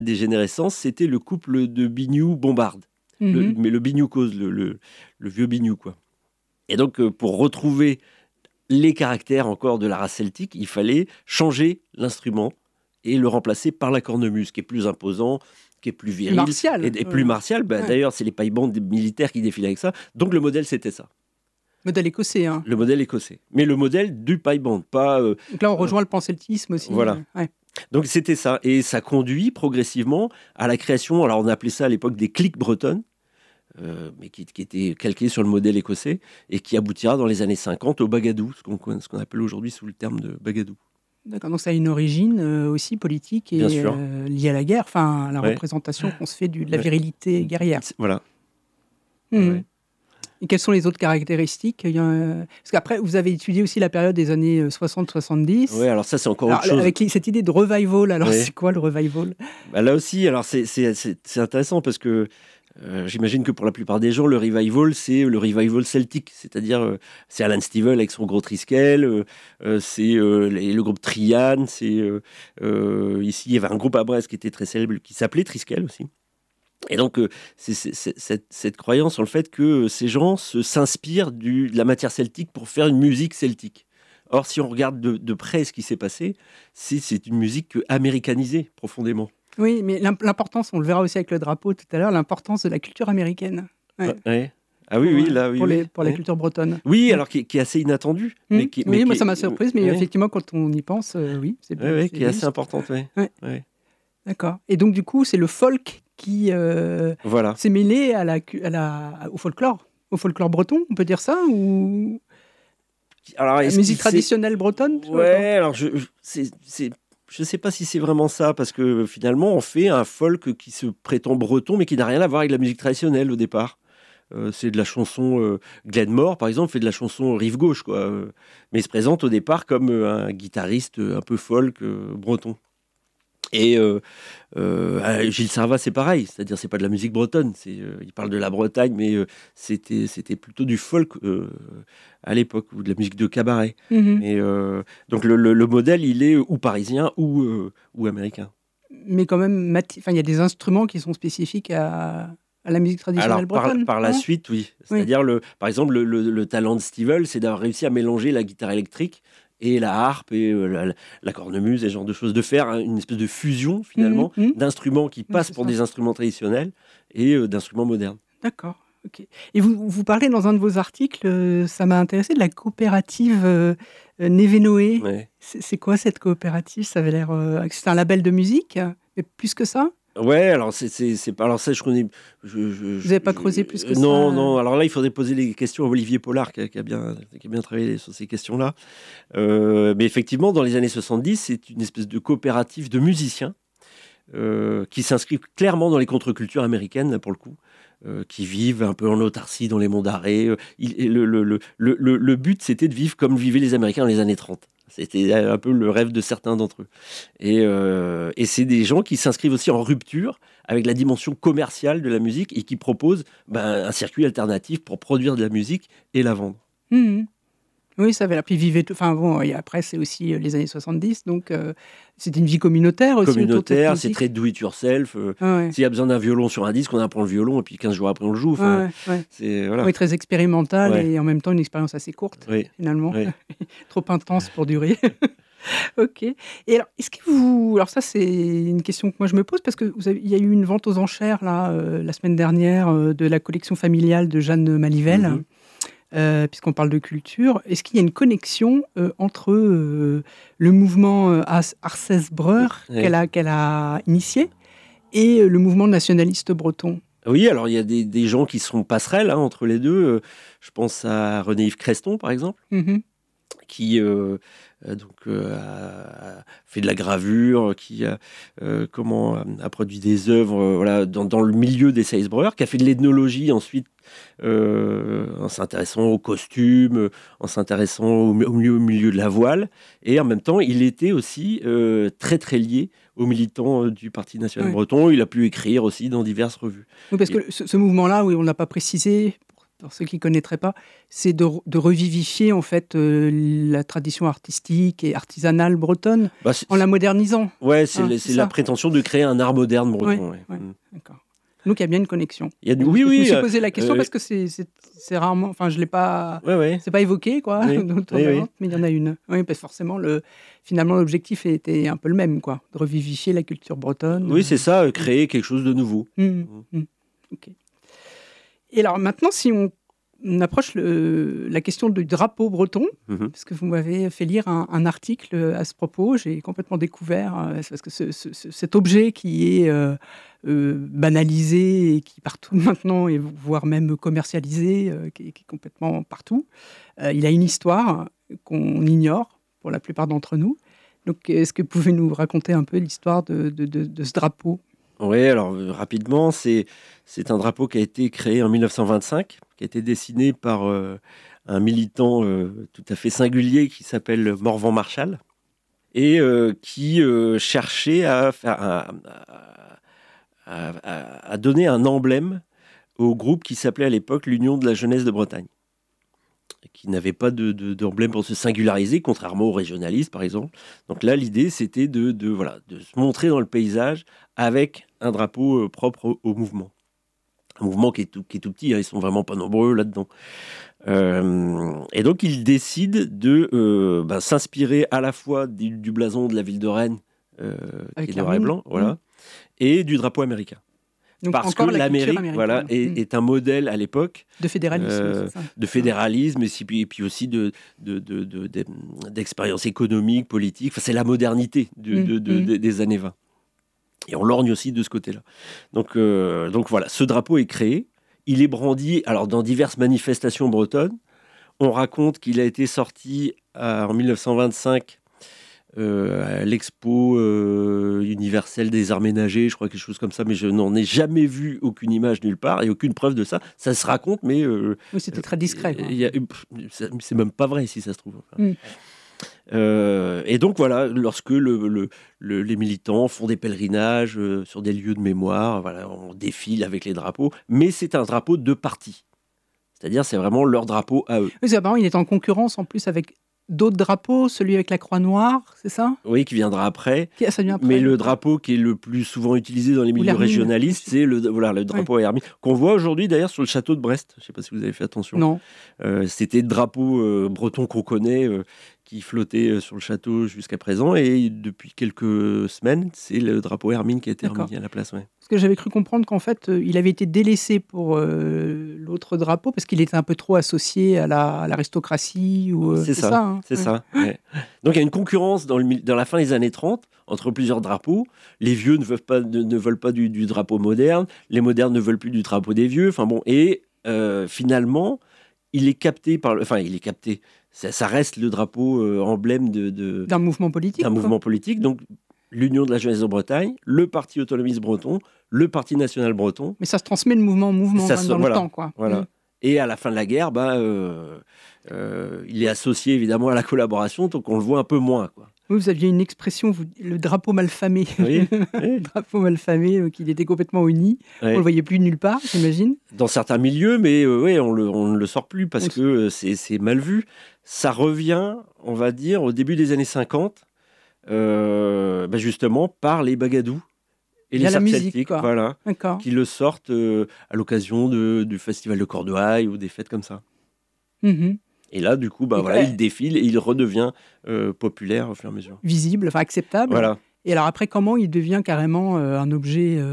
dégénérescence, c'était le couple de Biniou-Bombard. Mais le Biniou cause, le vieux Biniou, quoi. Et donc, pour retrouver les caractères encore de la race celtique, il fallait changer l'instrument et le remplacer par la cornemuse, qui est plus imposant, qui est plus viril. Martial. Et plus martial. Ouais. D'ailleurs, c'est les paille-bandes militaires qui défilent avec ça. Donc, le modèle, c'était ça. Modèle écossais. Hein. Le modèle écossais. Mais le modèle du paille-bande, pas... Donc là, on rejoint le panceltisme aussi. Voilà. Ouais. Donc, c'était ça. Et ça conduit progressivement à la création, alors on appelait ça à l'époque des cliques bretonnes, mais qui était calqué sur le modèle écossais et qui aboutira dans les années 50 au bagadou, ce qu'on appelle aujourd'hui sous le terme de bagadou. D'accord, donc ça a une origine aussi politique et liée à la guerre, enfin à la représentation qu'on se fait de la virilité guerrière. Voilà. Ouais. Et quelles sont les autres caractéristiques? Parce qu'après, vous avez étudié aussi la période des années 60-70. Oui, alors ça, c'est encore autre chose. Avec cette idée de revival, alors c'est quoi le revival? Là aussi, alors c'est intéressant parce que j'imagine que pour la plupart des gens, le revival, c'est le revival celtique. C'est-à-dire, c'est Alan Stivell avec son gros Triskel, c'est le groupe Trian, ici, il y avait un groupe à Brest qui était très célèbre, qui s'appelait Triskel aussi. Et donc, c'est cette croyance en le fait que ces gens s'inspirent de la matière celtique pour faire une musique celtique. Or, si on regarde de près ce qui s'est passé, c'est une musique américanisée profondément. Oui, mais l'importance, on le verra aussi avec le drapeau tout à l'heure, l'importance de la culture américaine. Ouais. Ah oui, là, oui. Pour la culture bretonne. Oui, alors qui est assez inattendue. Moi, ça m'a surprise, mais effectivement, quand on y pense, oui. Qui est assez importante, oui. Ouais. D'accord. Et donc, du coup, c'est le folk qui s'est mêlé au folklore breton, on peut dire ça, ou alors, la musique traditionnelle bretonne? Ouais, alors je ne sais pas si c'est vraiment ça, parce que finalement, on fait un folk qui se prétend breton, mais qui n'a rien à voir avec la musique traditionnelle au départ. C'est de la chanson Glenmore, par exemple, fait de la chanson rive gauche, quoi. Mais il se présente au départ comme un guitariste un peu folk breton. Et Gilles Sarvat, c'est pareil, c'est-à-dire c'est pas de la musique bretonne, il parle de la Bretagne, mais c'était plutôt du folk à l'époque, ou de la musique de cabaret. Et, donc le modèle, il est ou parisien ou américain. Mais quand même, il y a des instruments qui sont spécifiques à la musique traditionnelle bretonne. Par la suite, oui. C'est-à-dire, par exemple, le talent de Stivell, c'est d'avoir réussi à mélanger la guitare électrique et la harpe et la cornemuse et ce genre de choses, de faire une espèce de fusion finalement d'instruments qui passent pour des instruments traditionnels et d'instruments modernes. D'accord, ok. Et vous parlez dans un de vos articles, ça m'a intéressé, de la coopérative Névé-Noé. Ouais. C'est quoi cette coopérative? Ça avait l'air... c'est un label de musique, mais plus que ça? Ouais, alors c'est pas, alors ça je connais. Vous n'avez pas creusé plus que ça? Non. Alors là, il faudrait poser les questions à Olivier Pollard qui a bien travaillé sur ces questions-là. Mais effectivement, dans les années 70, c'est une espèce de coopérative de musiciens qui s'inscrivent clairement dans les contre-cultures américaines, là, pour le coup, qui vivent un peu en autarcie dans les monts d'arrêt. Le but, c'était de vivre comme vivaient les Américains dans les années 30. C'était un peu le rêve de certains d'entre eux. Et c'est des gens qui s'inscrivent aussi en rupture avec la dimension commerciale de la musique et qui proposent un circuit alternatif pour produire de la musique et la vendre. Oui, ça avait l'air. Puis vivait. Enfin bon, et après, c'est aussi les années 70, donc c'était une vie communautaire aussi. Communautaire, c'est très do it yourself. S'il y a besoin d'un violon sur un disque, on apprend le violon et puis 15 jours après, on le joue. C'est, voilà. Oui, très expérimental et en même temps une expérience assez courte, finalement. Trop intense pour durer. Ok. Et alors, est-ce que vous... Alors ça, c'est une question que moi je me pose, parce qu'il y a eu une vente aux enchères là, la semaine dernière de la collection familiale de Jeanne Malivelle. Puisqu'on parle de culture, est-ce qu'il y a une connexion entre le mouvement Arcès-Breur qu'elle a initié et le mouvement nationaliste breton? Oui, alors il y a des gens qui sont passerelles entre les deux. Je pense à René-Yves Creston, par exemple, qui a fait de la gravure, qui a produit des œuvres dans le milieu des Saïs-Breur, qui a fait de l'ethnologie ensuite, en s'intéressant aux costumes, en s'intéressant au milieu de la voile, et en même temps il était aussi très très lié aux militants du Parti national breton. Il a pu écrire aussi dans diverses revues. Oui, parce que ce mouvement-là, oui, on ne l'a pas précisé, pour ceux qui ne connaîtraient pas, c'est de revivifier en fait la tradition artistique et artisanale bretonne en la modernisant. Ouais, c'est la prétention de créer un art moderne breton. Ouais. D'accord. Donc il y a bien une connexion. Oui. Je me suis posé la question parce que c'est rarement, enfin je l'ai pas, c'est pas évoqué quoi, mais il y en a une. Oui, parce que forcément finalement l'objectif était un peu le même quoi, de revivifier la culture bretonne. Oui, c'est ça, créer quelque chose de nouveau. Ok. Et alors maintenant, si on approche la question du drapeau breton, parce que vous m'avez fait lire un article à ce propos, j'ai complètement découvert, parce que cet objet qui est banalisé et qui partout maintenant, et voire même commercialisé, qui est complètement partout, il a une histoire qu'on ignore pour la plupart d'entre nous. Donc, est-ce que vous pouvez nous raconter un peu l'histoire de ce drapeau ? Oui, alors rapidement, c'est un drapeau qui a été créé en 1925, qui a été dessiné par un militant tout à fait singulier qui s'appelle Morvan Marchal, et qui cherchait à donner un emblème au groupe qui s'appelait à l'époque l'Union de la jeunesse de Bretagne, qui n'avait pas d'emblème pour se singulariser, contrairement aux régionalistes, par exemple. Donc là, l'idée, c'était de se montrer dans le paysage avec un drapeau propre au mouvement. Un mouvement qui est tout petit, hein, ils ne sont vraiment pas nombreux là-dedans. Et donc, ils décident de s'inspirer à la fois du blason de la ville de Rennes, qui est noir et blanc, et du drapeau américain. Donc parce que l'Amérique est un modèle à l'époque de fédéralisme, de fédéralisme et puis aussi d'expérience économique, politique. Enfin, c'est la modernité des années 20. Et on lorgne aussi de ce côté-là. Donc voilà, ce drapeau est créé. Il est brandi dans diverses manifestations bretonnes. On raconte qu'il a été sorti en 1925 à l'expo universelle des arts ménagers, je crois, quelque chose comme ça, mais je n'en ai jamais vu aucune image nulle part et aucune preuve de ça. Ça se raconte, mais... oui, c'était très discret. C'est même pas vrai, si ça se trouve. Et donc voilà, lorsque les militants font des pèlerinages sur des lieux de mémoire, on défile avec les drapeaux, mais c'est un drapeau de parti. C'est-à-dire, c'est vraiment leur drapeau à eux. Oui, c'est marrant, il est en concurrence en plus avec d'autres drapeaux, celui avec la croix noire, c'est ça ? Oui, qui viendra après. Ça vient après. Mais le drapeau qui est le plus souvent utilisé dans les milieux régionalistes, c'est le drapeau Hermine, qu'on voit aujourd'hui d'ailleurs sur le château de Brest. Je ne sais pas si vous avez fait attention. Non. C'était le drapeau breton qu'on connaît, qui flottait sur le château jusqu'à présent. Et depuis quelques semaines, c'est le drapeau Hermine qui a été remis à la place. Ouais. Parce que j'avais cru comprendre qu'en fait, il avait été délaissé pour l'autre drapeau parce qu'il était un peu trop associé à l'aristocratie. C'est ça, hein, c'est ça. Ouais. Donc il y a une concurrence dans la fin des années 30 entre plusieurs drapeaux. Les vieux ne veulent pas du drapeau moderne. Les modernes ne veulent plus du drapeau des vieux. Enfin bon, et finalement, il est capté il est capté. Ça reste le drapeau emblème d'un mouvement politique. Donc, l'Union de la jeunesse de Bretagne, le Parti autonomiste breton, le Parti national breton. Mais ça se transmet de mouvement en mouvement dans le temps, quoi. Voilà. Et à la fin de la guerre, il est associé évidemment à la collaboration, donc on le voit un peu moins, quoi. Vous aviez une expression, le drapeau malfamé. Oui. Le drapeau malfamé, qu'il était complètement uni. Oui. On ne le voyait plus nulle part, j'imagine. Dans certains milieux, mais on ne le sort plus parce que c'est mal vu. Ça revient, on va dire, au début des années 50, justement par les bagadous et les arts celtiques, qui le sortent à l'occasion du festival de Cornouailles ou des fêtes comme ça. Mm-hmm. Et là, du coup, il défile et il redevient populaire au fur et à mesure. Visible, acceptable. Voilà. Et alors après, comment il devient carrément un objet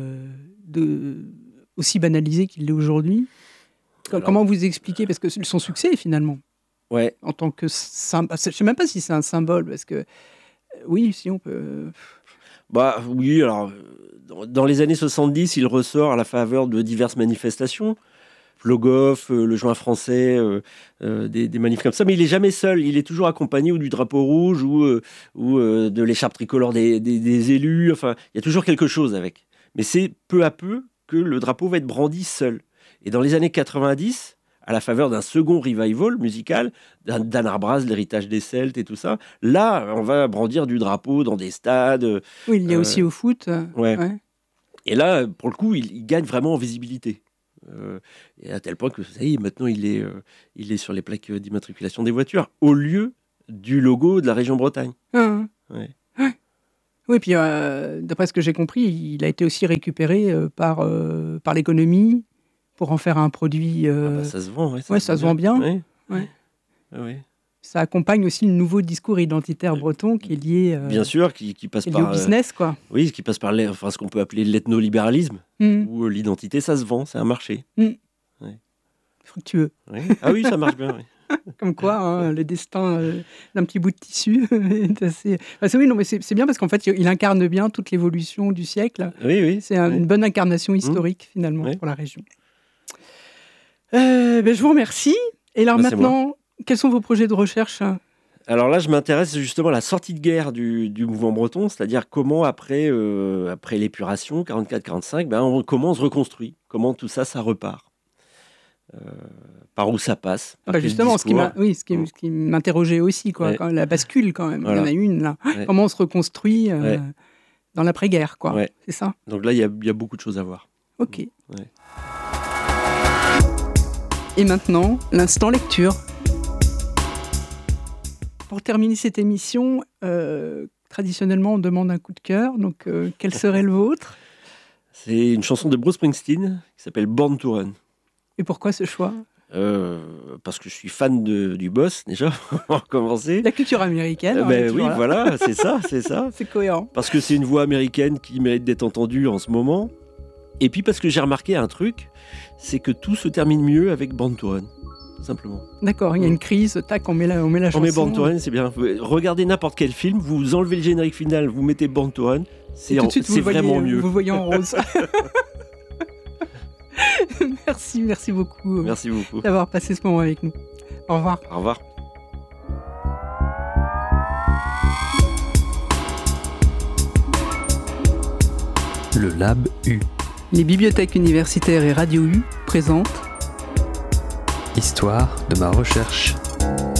aussi banalisé qu'il l'est aujourd'hui ? Comment vous expliquez ? Parce que son succès, finalement, en tant que symbole, je ne sais même pas si c'est un symbole, parce que oui, si on peut... Oui, alors, dans les années 70, il ressort à la faveur de diverses manifestations. Logoff, le Juin français, des manifs comme ça, mais il n'est jamais seul, il est toujours accompagné ou du drapeau rouge ou de l'écharpe tricolore des élus, enfin, il y a toujours quelque chose avec. Mais c'est peu à peu que le drapeau va être brandi seul. Et dans les années 90, à la faveur d'un second revival musical, d'Anne Arbraz, l'héritage des Celtes et tout ça, là, on va brandir du drapeau dans des stades. Oui, il y a aussi au foot. Ouais. Et là, pour le coup, il gagne vraiment en visibilité. Et à tel point que ça y est, maintenant il est sur les plaques d'immatriculation des voitures au lieu du logo de la région Bretagne. Ouais. Oui, puis d'après ce que j'ai compris, il a été aussi récupéré par l'économie pour en faire un produit. Ça se vend, ça se vend bien. Ouais. Ouais. Ouais. Ça accompagne aussi le nouveau discours identitaire breton qui est lié. Bien sûr, qui passe par au business, quoi. Oui, qui passe par ce qu'on peut appeler l'ethnolibéralisme, où l'identité, ça se vend, c'est un marché. Ouais. Fructueux. Ouais. Ah oui, ça marche bien. Oui. Comme quoi, le destin d'un petit bout de tissu est assez. Oui, non, mais c'est bien parce qu'en fait, il incarne bien toute l'évolution du siècle. Oui. C'est une bonne incarnation historique finalement pour la région. Je vous remercie. Et alors maintenant, quels sont vos projets de recherche ? Alors là, je m'intéresse justement à la sortie de guerre du mouvement breton, c'est-à-dire comment après l'épuration, 44-45, comment on se reconstruit, comment tout ça, ça repart. Par où ça passe. Justement, ce qui m'interrogeait aussi, quoi, quand la bascule quand même. Voilà. Il y en a une là. Ouais. Comment on se reconstruit dans l'après-guerre, quoi. Ouais. C'est ça. Donc là, il y a beaucoup de choses à voir. Ok. Ouais. Et maintenant, l'instant lecture. Pour terminer cette émission, traditionnellement, on demande un coup de cœur. Donc, quel serait le vôtre ? C'est une chanson de Bruce Springsteen qui s'appelle Born to Run. Et pourquoi ce choix ? Parce que je suis fan du boss, déjà, pour commencer. La culture américaine. Oui, voilà, c'est ça. C'est cohérent. Parce que c'est une voix américaine qui mérite d'être entendue en ce moment. Et puis parce que j'ai remarqué un truc, c'est que tout se termine mieux avec Born to Run, simplement. D'accord, il y a une crise, tac, on met la chanson. On met Born to Run, c'est bien. Regardez n'importe quel film, vous enlevez le générique final, vous mettez Born to Run, c'est vraiment mieux. Vous voyez en rose. Merci beaucoup. Merci beaucoup d'avoir passé ce moment avec nous. Au revoir. Au revoir. Le Lab U. Les bibliothèques universitaires et Radio U présentent Histoire de ma recherche.